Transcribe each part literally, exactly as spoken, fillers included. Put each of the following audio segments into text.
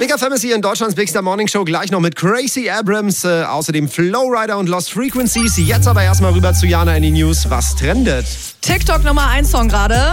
Big F M ist hier in Deutschlands Big Star Morning Show, gleich noch mit Gracie Abrams, äh, außerdem Flowrider und Lost Frequencies. Jetzt aber erstmal rüber zu Jana in die News. Was trendet? TikTok Nummer eins Song gerade.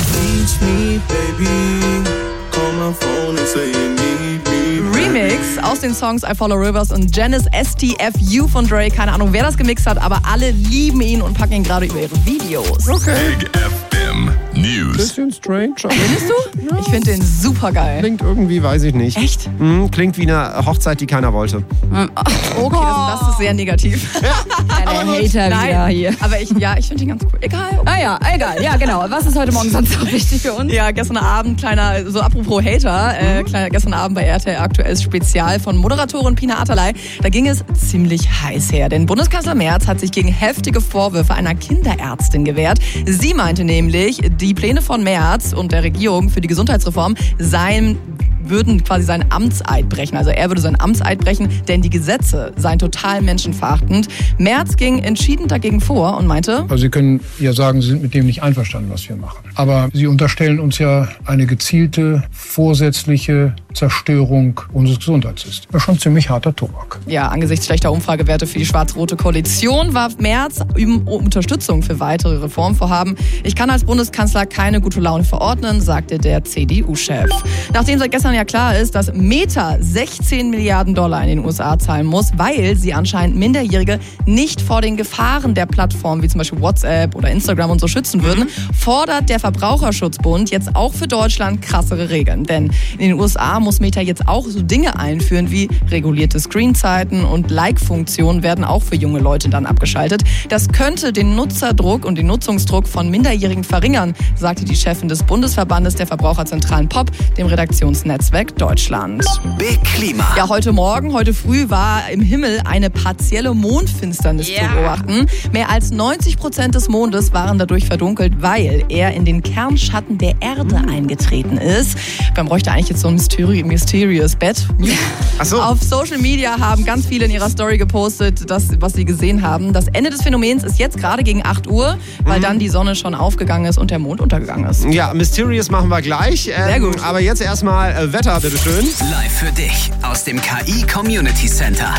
Remix aus den Songs I Follow Rivers und Janice S T F U von Drake. Keine Ahnung, wer das gemixt hat, aber alle lieben ihn und packen ihn gerade über ihre Videos. Okay. Big F M News. Bisschen strange. Findest du? Ja. Ich finde den super geil. Klingt irgendwie, weiß ich nicht. Echt? Mhm, klingt wie eine Hochzeit, die keiner wollte. Okay, das, das ist sehr negativ. Ja, der Aber Hater nein, wieder hier. Aber ich, ja, ich finde den ganz cool. Egal. Okay. Ah ja, egal. Ja, genau. Was ist heute Morgen sonst noch wichtig für uns? Ja, gestern Abend, kleiner, so apropos Hater, äh, kleiner, gestern Abend bei R T L aktuelles Spezial von Moderatorin Pina Atalay. Da ging es ziemlich heiß her, denn Bundeskanzler Merz hat sich gegen heftige Vorwürfe einer Kinderärztin gewehrt. Sie meinte nämlich, die Pläne von Merz und der Regierung für die Gesundheitsreform seien würden quasi seinen Amtseid brechen. Also er würde seinen Amtseid brechen, denn die Gesetze seien total menschenverachtend. Merz ging entschieden dagegen vor und meinte... Also Sie können ja sagen, Sie sind mit dem nicht einverstanden, was wir machen. Aber Sie unterstellen uns ja eine gezielte, vorsätzliche Zerstörung unseres Gesundheitssystems. Das ist schon ziemlich harter Tobak. Ja, angesichts schlechter Umfragewerte für die schwarz-rote Koalition warf Merz um Unterstützung für weitere Reformvorhaben. Ich kann als Bundeskanzler keine gute Laune verordnen, sagte der C D U-Chef. Nachdem seit gestern ja klar ist, dass Meta sechzehn Milliarden Dollar in den U S A zahlen muss, weil sie anscheinend Minderjährige nicht vor den Gefahren der Plattformen wie zum Beispiel WhatsApp oder Instagram und so schützen würden, fordert der Verbraucherschutzbund jetzt auch für Deutschland krassere Regeln. Denn in den U S A muss Meta jetzt auch so Dinge einführen wie regulierte Screenzeiten und Like-Funktionen werden auch für junge Leute dann abgeschaltet. Das könnte den Nutzerdruck und den Nutzungsdruck von Minderjährigen verringern, sagte die Chefin des Bundesverbandes der Verbraucherzentralen P O P, dem Redaktionsnetzwerk Deutschland. Big Klima. Ja, heute Morgen, heute früh war im Himmel eine partielle Mondfinsternis Yeah. zu beobachten. Mehr als neunzig Prozent des Mondes waren dadurch verdunkelt, weil er in den Kernschatten der Erde eingetreten ist. Man bräuchte eigentlich jetzt so ein Mysteri- Mysterious Bett. Ach so. Auf Social Media haben ganz viele in ihrer Story gepostet, das, was sie gesehen haben. Das Ende des Phänomens ist jetzt gerade gegen acht Uhr, weil dann die Sonne schon aufgegangen ist und der Mond untergegangen ist. Ja, Mysterious machen wir gleich. Ähm, Sehr gut. Aber jetzt erstmal äh, Wetter, bitteschön. Live für dich aus dem K I Community Center.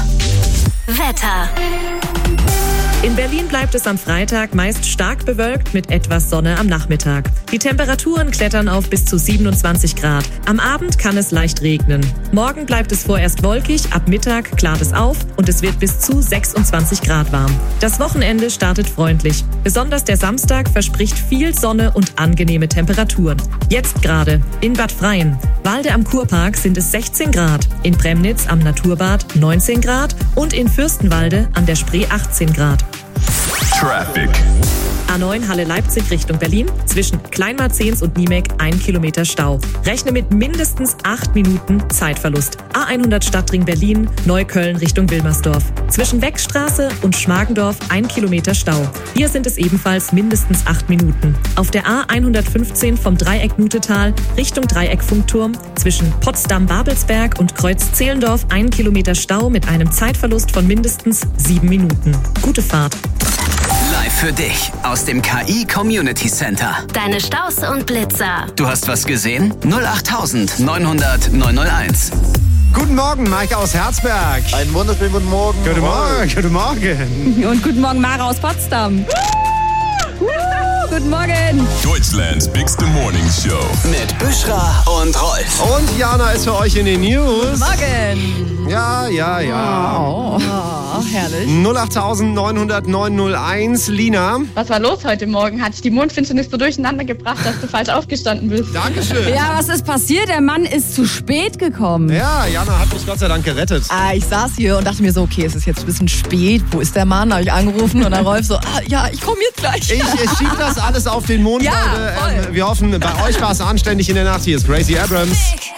Wetter. In Berlin bleibt es am Freitag meist stark bewölkt mit etwas Sonne am Nachmittag. Die Temperaturen klettern auf bis zu siebenundzwanzig Grad. Am Abend kann es leicht regnen. Morgen bleibt es vorerst wolkig, ab Mittag klart es auf und es wird bis zu sechsundzwanzig Grad warm. Das Wochenende startet freundlich. Besonders der Samstag verspricht viel Sonne und angenehme Temperaturen. Jetzt gerade in Bad Freien. Walde am Kurpark sind es sechzehn Grad, in Premnitz am Naturbad neunzehn Grad und in Fürstenwalde an der Spree achtzehn Grad. Traffic. A neun Halle-Leipzig Richtung Berlin. Zwischen Kleinmarzens und Niemek ein Kilometer Stau. Rechne mit mindestens acht Minuten Zeitverlust. A hundert Stadtring Berlin, Neukölln Richtung Wilmersdorf. Zwischen Weckstraße und Schmargendorf ein Kilometer Stau. Hier sind es ebenfalls mindestens acht Minuten. Auf der A hundertfünfzehn vom Dreieck Mutetal Richtung Dreieck Funkturm. Zwischen Potsdam-Babelsberg und Kreuz-Zehlendorf ein Kilometer Stau mit einem Zeitverlust von mindestens sieben Minuten. Gute Fahrt. Live für dich aus dem K I Community Center. Deine Staus und Blitzer. Du hast was gesehen? null acht neunhundert neunhunderteins. Guten Morgen, Maike aus Herzberg. Einen wunderschönen guten Morgen. Guten Morgen, guten Morgen. Und guten Morgen, Mara aus Potsdam. Guten Morgen. Deutschlands Bigste Morning Show. Mit Büschra und Rolf. Und Jana ist für euch in den News. Morgen. Ja, ja, ja. Oh, herrlich. null acht neunhundert neunhunderteins. Lina. Was war los heute Morgen? Hat dich die Mondfinsternis so durcheinander gebracht, dass du falsch aufgestanden bist? Dankeschön. Ja, was ist passiert? Der Mann ist zu spät gekommen. Ja, Jana hat mich Gott sei Dank gerettet. Ah, ich saß hier und dachte mir so, okay, es ist jetzt ein bisschen spät. Wo ist der Mann? Habe ich angerufen und dann Rolf so, ah, ja, ich komme jetzt gleich. Ich, ich schieb das alles auf den Mond, Ja, Leute. voll. Ähm, wir hoffen, bei euch war es anständig in der Nacht. Hier ist Gracie Abrams. Big